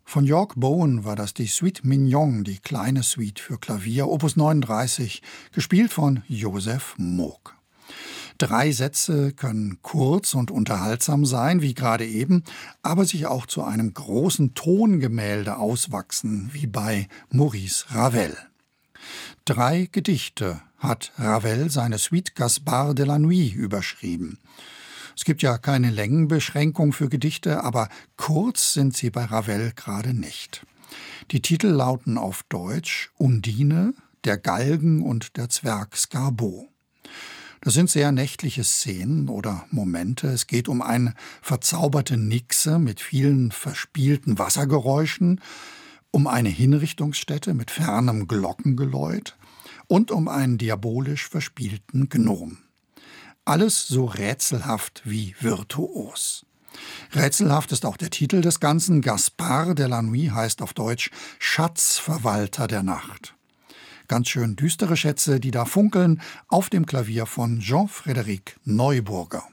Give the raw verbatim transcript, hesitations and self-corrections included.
Von York Bowen war das die Suite Mignon, die kleine Suite für Klavier, Opus neununddreißig, gespielt von Joseph Moog. Drei Sätze können kurz und unterhaltsam sein, wie gerade eben, aber sich auch zu einem großen Tongemälde auswachsen, wie bei Maurice Ravel. Drei Gedichte hat Ravel seine Suite Gaspard de la Nuit überschrieben. Es gibt ja keine Längenbeschränkung für Gedichte, aber kurz sind sie bei Ravel gerade nicht. Die Titel lauten auf Deutsch Undine, der Galgen und der Zwerg Skarbot. Das sind sehr nächtliche Szenen oder Momente. Es geht um eine verzauberte Nixe mit vielen verspielten Wassergeräuschen, um eine Hinrichtungsstätte mit fernem Glockengeläut und um einen diabolisch verspielten Gnom. Alles so rätselhaft wie virtuos. Rätselhaft ist auch der Titel des Ganzen. Gaspard de la Nuit heißt auf Deutsch Schatzverwalter der Nacht. Ganz schön düstere Schätze, die da funkeln, auf dem Klavier von Jean-Frédéric Neuburger.